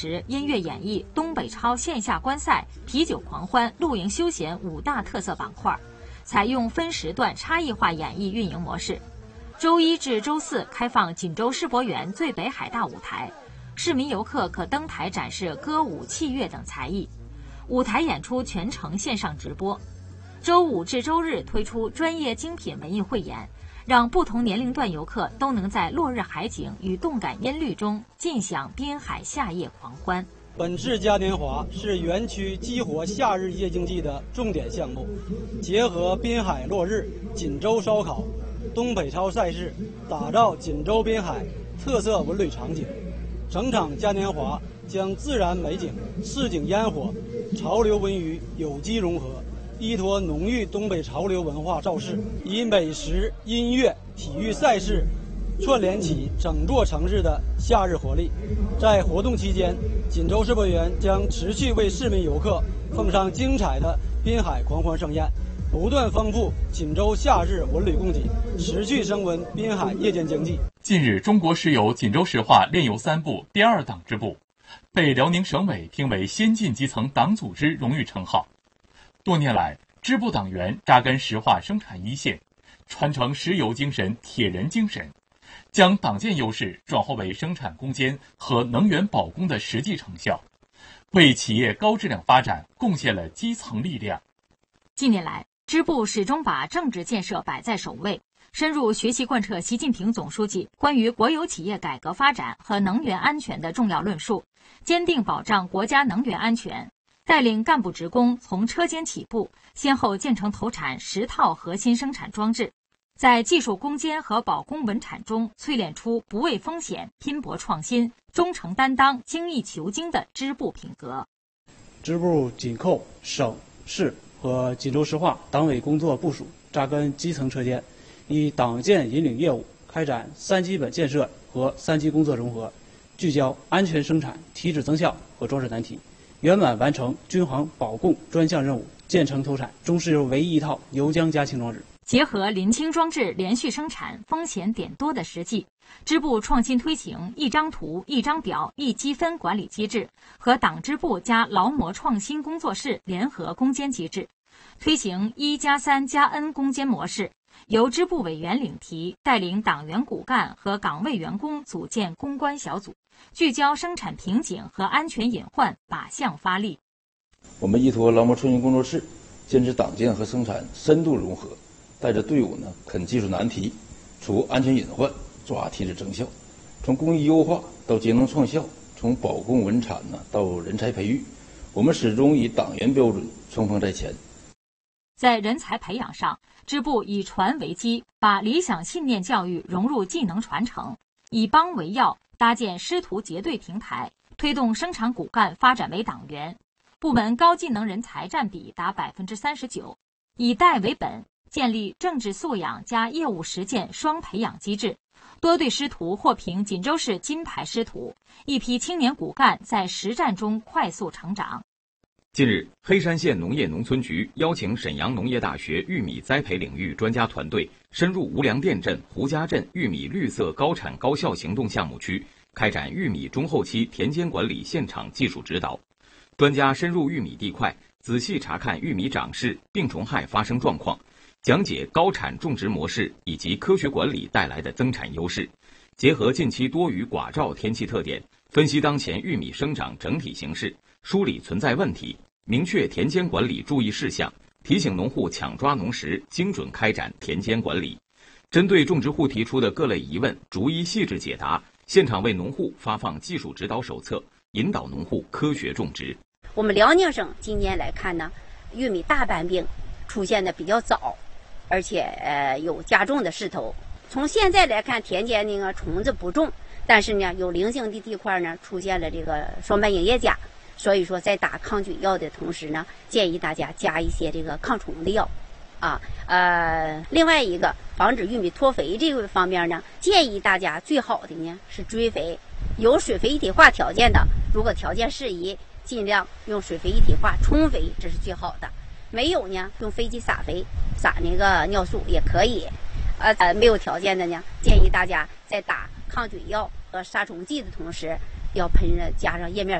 时音乐演绎、东北超线下观赛、啤酒狂欢、露营休闲5大特色板块，采用分时段差异化演绎运营模式。周一至周四开放锦州世博园最北海大舞台，市民游客可登台展示歌舞、器乐等才艺，舞台演出全程线上直播。周五至周日推出专业精品文艺汇演，让不同年龄段游客都能在落日海景与动感音律中尽享滨海夏夜狂欢。 本次嘉年华是园区激活夏日夜经济的重点项目，结合滨海落日、锦州烧烤、东北超赛事，打造锦州滨海特色文旅场景。整场嘉年华将自然美景、市井烟火、潮流文娱有机融合，依托浓郁东北潮流文化造势，以美食、音乐、体育赛事串联起整座城市的夏日活力。在活动期间，锦州世博园将持续为市民游客奉上精彩的滨海狂欢盛宴，不断丰富锦州夏日文旅供给，持续升温滨海夜间经济。 近日，中国石油锦州石化炼油3部第2党支部被辽宁省委评为先进基层党组织荣誉称号。多年来，支部党员扎根石化生产一线，传承石油精神、铁人精神，将党建优势转化为生产攻坚和能源保供的实际成效，为企业高质量发展贡献了基层力量。 近年来，支部始终把政治建设摆在首位，深入学习贯彻习近平总书记关于国有企业改革发展和能源安全的重要论述，坚定保障国家能源安全，带领干部职工从车间起步，先后建成投产10套核心生产装置，在技术攻坚和保供稳产中淬炼出不畏风险、拼搏创新、忠诚担当、精益求精的支部品格。 支部紧扣省市和锦州石化党委工作部署，扎根基层车间，以党建引领业务，开展3基本建设和3级工作融合，聚焦安全生产、提质增效和装置难题，圆满完成军航保供专项任务，建成投产中石油唯一一套油浆加氢装置。 结合临清装置连续生产、风险点多的实际，支部创新推行一张图、一张表、一积分管理机制和党支部加劳模创新工作室联合攻坚机制，推行1+3+N攻坚模式，由支部委员领提，带领党员骨干和岗位员工组建攻关小组，聚焦生产瓶颈和安全隐患，靶向发力。 我们依托劳模创新工作室，坚持党建和生产深度融合，带着队伍啃技术难题，除安全隐患，抓提质增效，从工艺优化到节能创效，从保供稳产到人才培育，我们始终以党员标准冲锋在前。 在人才培养上，支部以传为基，把理想信念教育融入技能传承，以帮为要，搭建师徒结对平台，推动生产骨干发展为党员，部门高技能人才占比达39%，以带为本，建立政治素养加业务实践双培养机制，多对师徒获评锦州市金牌师徒，一批青年骨干在实战中快速成长。 近日，黑山县农业农村局邀请沈阳农业大学玉米栽培领域专家团队深入无良店镇、胡家镇玉米绿色高产高效行动项目区，开展玉米中后期田间管理现场技术指导。专家深入玉米地块，仔细查看玉米长势、病虫害发生状况，讲解高产种植模式以及科学管理带来的增产优势，结合近期多雨寡兆天气特点，分析当前玉米生长整体形势，梳理存在问题，明确田间管理注意事项，提醒农户抢抓农时精准开展田间管理。针对种植户提出的各类疑问，逐一细致解答，现场为农户发放技术指导手册，引导农户科学种植。 我们辽宁省今年来看呢，玉米大斑病出现的比较早，而且有加重的势头。从现在来看，田间虫子不重，但是呢有零星的地块呢出现了这个双斑影叶甲，所以说在打抗菌药的同时呢，建议大家加一些这个抗虫的药另外一个防止玉米脱肥这个方面呢，建议大家最好的呢是追肥，有水肥一体化条件的，如果条件适宜，尽量用水肥一体化冲肥，这是最好的。没有呢，用飞机撒肥，撒那个尿素也可以。没有条件的呢，建议大家在打抗菌药和杀虫剂的同时，要喷加上叶面